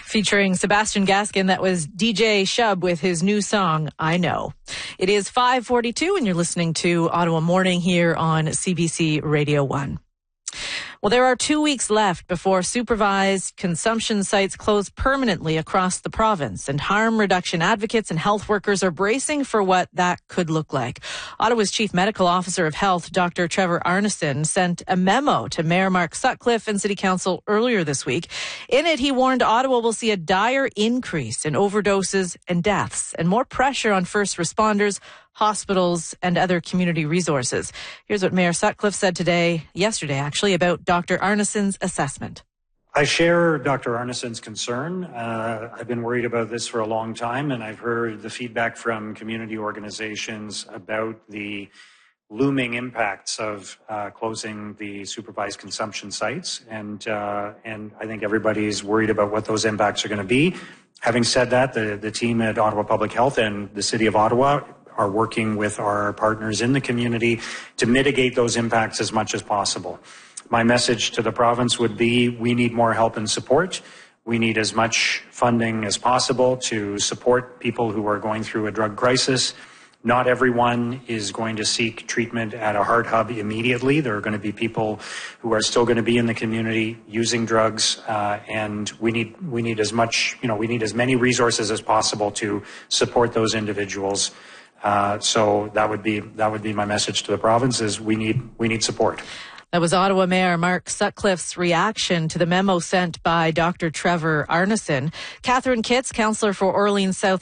Featuring Sebastian Gaskin, that was DJ Shub with his new song, I Know. It is 5:42 and you're listening to Ottawa Morning here on CBC Radio 1. Well, there are 2 weeks left before supervised consumption sites close permanently across the province, and harm reduction advocates and health workers are bracing for what that could look like. Ottawa's Chief Medical Officer of Health, Dr. Trevor Arneson, sent a memo to Mayor Mark Sutcliffe and City Council earlier this week. In it, he warned Ottawa will see a dire increase in overdoses and deaths and more pressure on first responders, hospitals, and other community resources. Here's what Mayor Sutcliffe said yesterday, about Dr. Arneson's assessment. I share Dr. Arneson's concern. I've been worried about this for a long time, and I've heard the feedback from community organizations about the looming impacts of closing the supervised consumption sites, and I think everybody's worried about what those impacts are going to be. Having said that, the team at Ottawa Public Health and the City of Ottawa are working with our partners in the community to mitigate those impacts as much as possible. My message to the province would be we need more help and support. We need as much funding as possible to support people who are going through a drug crisis. Not everyone is going to seek treatment at a heart hub immediately. There are going to be people who are still going to be in the community using drugs, and we need as many resources as possible to support those individuals. So that would be my message to the province: is we need support. That was Ottawa Mayor Mark Sutcliffe's reaction to the memo sent by Dr. Trevor Arneson. Catherine Kitts, councillor for Orleans South